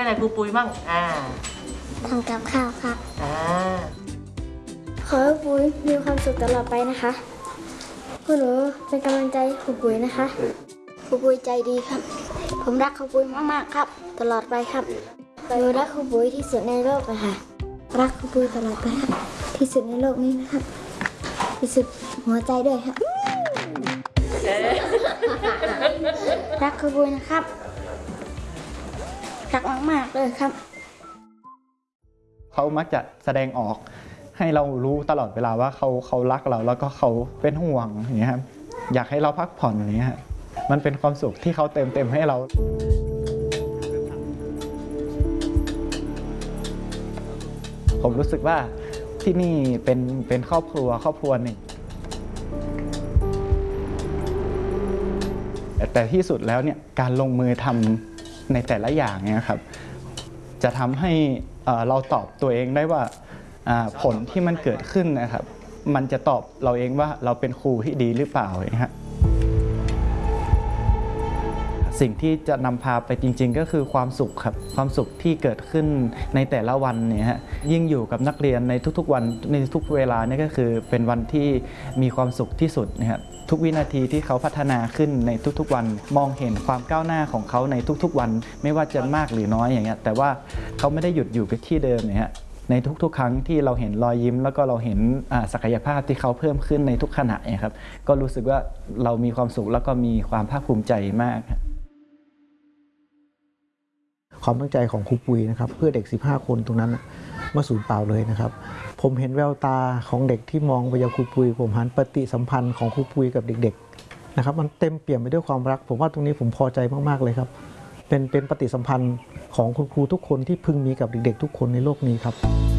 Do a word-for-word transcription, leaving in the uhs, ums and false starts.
อะไรครูปุ้ยบ้างอ่าทำกับข้าวครับอ่าขอให้ปุ้ยมีความสุขตลอดไปนะคะคุณหนูเป็นกำลังใจครูปุ้ยนะคะครูปุ้ยใจดีครับผมรักครูปุ้ยมากๆครับตลอดไปครับหนูรักครูปุ้ยที่สุดในโลกเลยค่ะรักครูปุ้ยตลอดไปครับที่สุดในโลกนี้นะครับที่สุดหัวใจด้วยครับรักครูปุ้ยนะครับรักมากๆเลยครับเขามักจะแสดงออกให้เรารู้ตลอดเวลาว่าเขาเขารักเราแล้วก็เขาเป็นห่วงอย่างเงี้ยครับอยากให้เราพักผ่อนอย่างเงี้ยมันเป็นความสุขที่เขาเติมเต็มให้เราผมรู้สึกว่าที่นี่เป็นเป็นครอบครัวครอบครัวหนึ่งแต่ที่สุดแล้วเนี่ยการลงมือทำในแต่ละอย่างเนี่ยครับจะทำให้เราตอบตัวเองได้ว่าผลที่มันเกิดขึ้นนะครับมันจะตอบเราเองว่าเราเป็นครูที่ดีหรือเปล่านะฮะสิ่งที่จะนำพาไปจริงๆก็คือความสุขครับความสุขที่เกิดขึ้นในแต่ละวันเนี่ยฮะยิ่งอยู่กับนักเรียนในทุกๆวันในทุกเวลานี่ก็คือเป็นวันที่มีความสุขที่สุดนะครับทุกวินาทีที่เขาพัฒนาขึ้นในทุกๆวันมองเห็นความก้าวหน้าของเขาในทุกๆวันไม่ว่าจะมากหรือน้อยอย่างเงี้ยแต่ว่าเขาไม่ได้หยุดอยู่กับที่เดิมเนี่ยฮะในทุกๆครั้งที่เราเห็นรอยยิ้มแล้วก็เราเห็นศักยภาพที่เขาเพิ่มขึ้นในทุกขณะเนี่ยครับก็รู้สึกว่าเรามีความสุขแล้วก็มีความภาคภูมิใจมากความตั้งใจของครูปุ้ยนะครับเพื่อเด็กสิบห้าคนตรงนั้นมาสูญเปล่าเลยนะครับผมเห็นแววตาของเด็กที่มองไปยังครูปุ้ยผมหันปฏิสัมพันธ์ของครูปุ้ยกับเด็กๆนะครับมันเต็มเปี่ยมไปด้วยความรักผมว่าตรงนี้ผมพอใจมากๆเลยครับเป็นเป็นปฏิสัมพันธ์ของคุณครูทุกคนที่พึงมีกับเด็กๆทุกคนในโลกนี้ครับ